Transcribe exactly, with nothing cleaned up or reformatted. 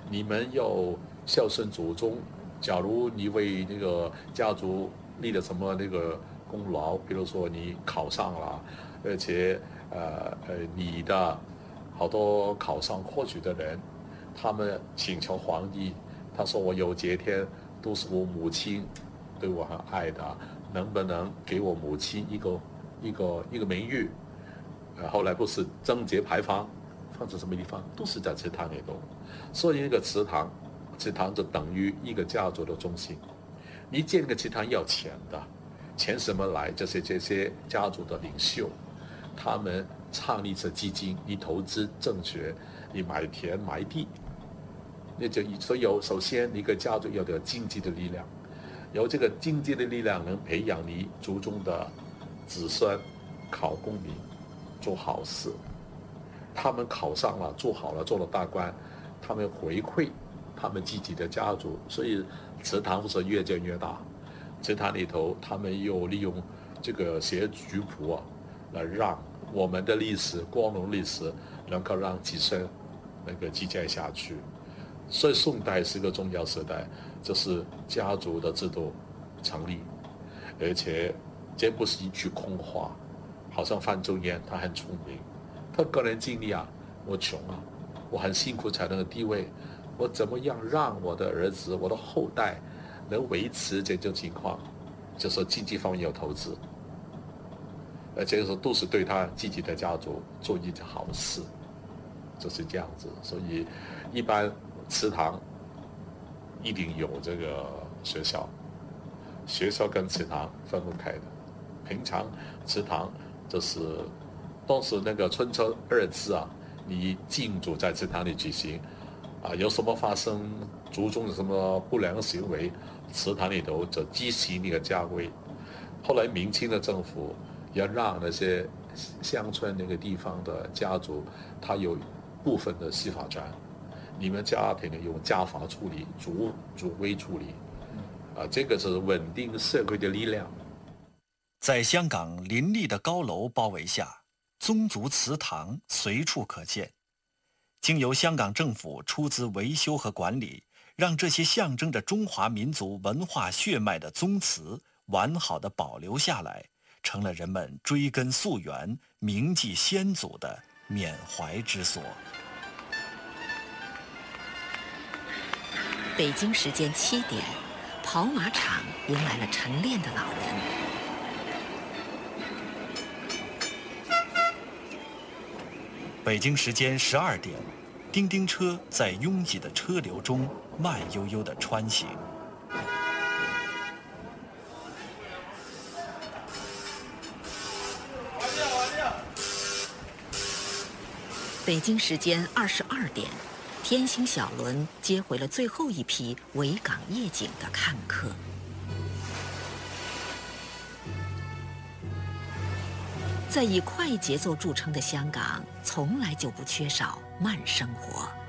你们要孝顺祖宗。假如你为那个家族立了什么那个功劳，比如说你考上了，而且呃呃你的好多考上科举的人，他们请求皇帝，他说我有节天都是我母亲对我很爱的，能不能给我母亲一个一个一个名誉？呃，后来不是贞节牌坊放在什么地方，都是在祠堂里头，所以那个祠堂，祠堂就等于一个家族的中心。你建个祠堂要钱的，钱什么来？就是这些家族的领袖，他们创立这基金，你投资正确，你买田买地，那就所以有首先一个家族要有经济的力量，有这个经济的力量能培养你族中的子孙考功名，做好事。他们考上了，做好了，做了大官，他们回馈他们自己的家族，所以祠堂是越建越大。祠堂里头，他们又利用这个写族谱啊，来让我们的历史、光荣历史能够让子孙能够继续下去。所以宋代是个重要时代，这是家族的制度成立，而且这不是一句空话。好像范仲淹他很聪明，他个人经历啊，我穷啊，我很辛苦才能有地位，我怎么样让我的儿子、我的后代能维持这种情况？就是经济方面有投资，而且说都是对他自己的家族做一件好事，就是这样子。所以一般祠堂一定有这个学校，学校跟祠堂分不开的。平常祠堂就是当时那个春秋二字啊，你敬祖在祠堂里举行啊，有什么发生族中的什么不良行为，祠堂里头就激起那个家规。后来明清的政府也让那些乡村那个地方的家族，他有部分的司法权，你们家庭用家法处理，族族规处理，啊，这个是稳定社会的力量。 在香港林立的高楼包围下，宗族祠堂随处可见。经由香港政府出资维修和管理，让这些象征着中华民族文化血脉的宗祠完好地保留下来，成了人们追根溯源、铭记先祖的缅怀之所。 北京时间七点，跑马场迎来了晨练的老人。 北京时间十二点，叮叮车在拥挤的车流中慢悠悠地穿行。 北京时间二十二点，天星小轮接回了最后一批维港夜景的看客。在以快节奏著称的香港，从来就不缺少慢生活。